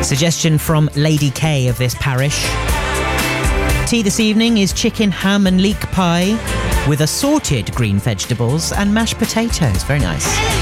Suggestion from Lady K of this parish. Tea this evening is chicken, ham and leek pie with assorted green vegetables and mashed potatoes. Very nice.